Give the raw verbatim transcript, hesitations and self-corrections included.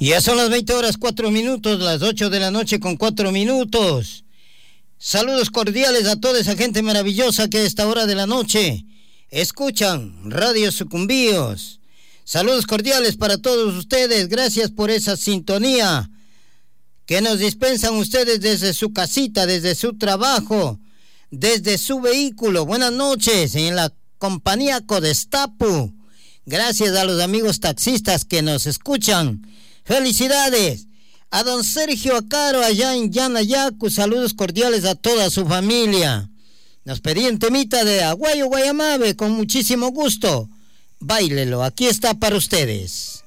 Ya son las veinte horas cuatro minutos, las ocho de la noche con cuatro minutos. Saludos cordiales a toda esa gente maravillosa que a esta hora de la noche escuchan Radio Sucumbíos. Saludos cordiales para todos ustedes, gracias por esa sintonía que nos dispensan ustedes desde su casita, desde su trabajo, desde su vehículo. Buenas noches en la compañía Codestapu. Gracias a los amigos taxistas que nos escuchan. Felicidades a don Sergio Acaro allá en Yanayacu. Saludos cordiales a toda su familia. Nos pedían temita de Aguayo Guayamabe con muchísimo gusto. Báilelo, aquí está para ustedes.